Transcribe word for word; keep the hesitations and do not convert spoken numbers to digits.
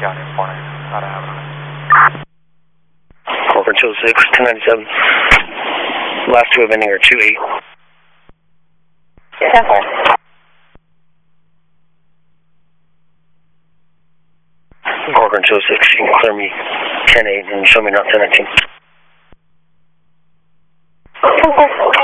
Got it, four nine, not having it. Corcoran two oh six, ten ninety-seven. Last two of ending are two eight. ten four. Corcoran two oh six, you can clear me ten eight and show me not ten nineteen.